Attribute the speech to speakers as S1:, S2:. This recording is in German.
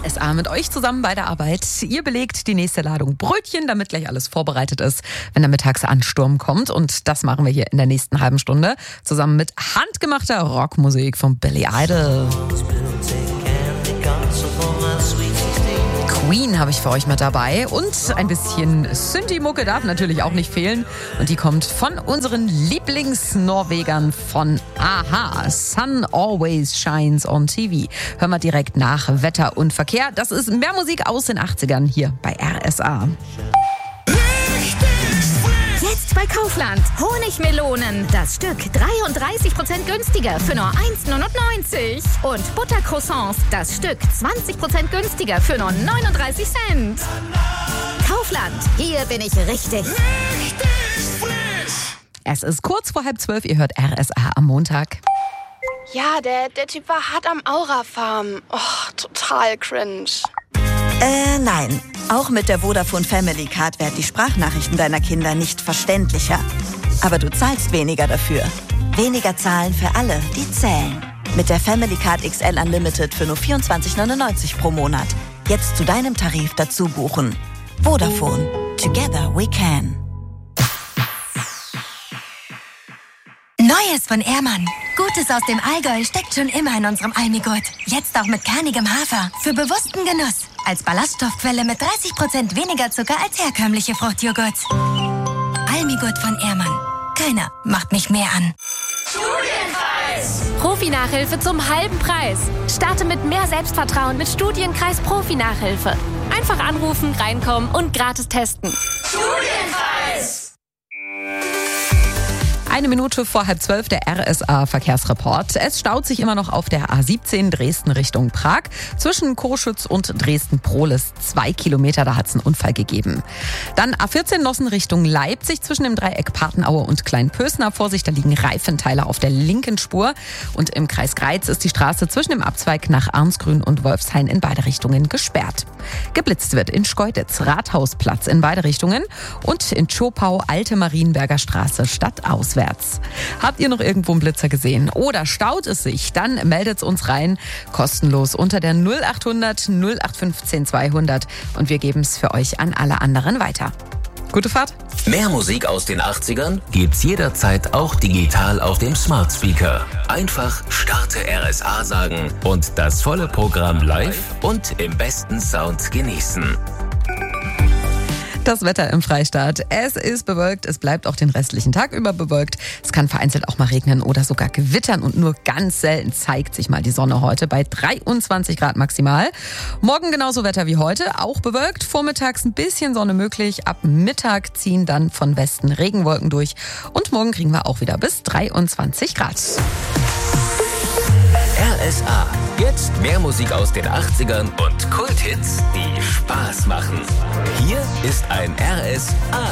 S1: RSA mit euch zusammen bei der Arbeit. Ihr belegt die nächste Ladung Brötchen, damit gleich alles vorbereitet ist, wenn der Mittagsansturm kommt. Und das machen wir hier in der nächsten halben Stunde zusammen mit handgemachter Rockmusik von Billy Idol. Queen habe ich für euch mit dabei und ein bisschen Synthi-Mucke darf natürlich auch nicht fehlen. Und die kommt von unseren Lieblingsnorwegern von a-ha. Sun Always Shines on TV. Hören wir direkt nach Wetter und Verkehr. Das ist mehr Musik aus den 80ern hier bei RSA.
S2: Jetzt bei Kaufland. Honigmelonen. Das Stück 33% günstiger für nur 1,99 €. Und Buttercroissants. Das Stück 20% günstiger für nur 39 Cent. Kaufland. Hier bin ich richtig.
S1: Es ist kurz vor 11:30. Ihr hört RSA am Montag.
S3: Ja, der Typ war hart am Aura-Farm. Oh, total cringe.
S4: Nein. Auch mit der Vodafone Family Card werden die Sprachnachrichten deiner Kinder nicht verständlicher. Aber du zahlst weniger dafür. Weniger zahlen für alle, die zählen. Mit der Family Card XL Unlimited für nur 24,99 € pro Monat. Jetzt zu deinem Tarif dazu buchen. Vodafone. Together we can.
S5: Neues von Ehrmann. Gutes aus dem Allgäu steckt schon immer in unserem Almigurt. Jetzt auch mit kernigem Hafer. Für bewussten Genuss. Als Ballaststoffquelle mit 30% weniger Zucker als herkömmliche Fruchtjoghurts. Almigurt von Ehrmann. Keiner macht mich mehr an.
S2: Studienkreis. Profi-Nachhilfe zum halben Preis. Starte mit mehr Selbstvertrauen mit Studienkreis Profi-Nachhilfe. Einfach anrufen, reinkommen und gratis testen. Studienkreis.
S1: 1 Minute vor 11:30 der RSA-Verkehrsreport. Es staut sich immer noch auf der A17 Dresden Richtung Prag. Zwischen Coschütz und Dresden-Prohlis 2 Kilometer, da hat es einen Unfall gegeben. Dann A14 Nossen Richtung Leipzig zwischen dem Dreieck Partenaue und Kleinpösner. Vorsicht, da liegen Reifenteile auf der linken Spur. Und im Kreis Greiz ist die Straße zwischen dem Abzweig nach Arnsgrün und Wolfshain in beide Richtungen gesperrt. Geblitzt wird in Schkeuditz, Rathausplatz in beide Richtungen und in Tschopau Alte Marienberger Straße stadtauswärts. Habt ihr noch irgendwo einen Blitzer gesehen oder staut es sich? Dann meldet es uns rein, kostenlos unter der 0800 0815 200 und wir geben es für euch an alle anderen weiter. Gute Fahrt!
S6: Mehr Musik aus den 80ern gibt's jederzeit auch digital auf dem Smart Speaker. Einfach Starte RSA sagen und das volle Programm live und im besten Sound genießen.
S1: Das Wetter im Freistaat. Es ist bewölkt, es bleibt auch den restlichen Tag über bewölkt. Es kann vereinzelt auch mal regnen oder sogar gewittern und nur ganz selten zeigt sich mal die Sonne heute bei 23 Grad maximal. Morgen genauso Wetter wie heute, auch bewölkt. Vormittags ein bisschen Sonne möglich. Ab Mittag ziehen dann von Westen Regenwolken durch. Und morgen kriegen wir auch wieder bis 23 Grad.
S6: RSA. Jetzt mehr Musik aus den 80ern und Kulthits, die Spaß machen. Hier ist ein RSA.